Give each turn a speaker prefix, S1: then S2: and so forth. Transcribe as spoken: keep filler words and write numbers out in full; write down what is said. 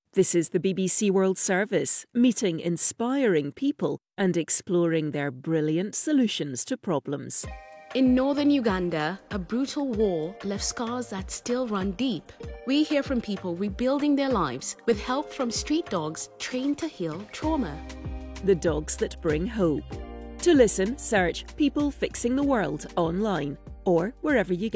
S1: This is the B B C World Service, meeting inspiring people and exploring their brilliant solutions to problems.
S2: In northern Uganda, a brutal war left scars that still run deep. We hear from people rebuilding their lives with help from street dogs trained to heal trauma.
S1: The dogs that bring hope. To listen, search People Fixing the World online or wherever you get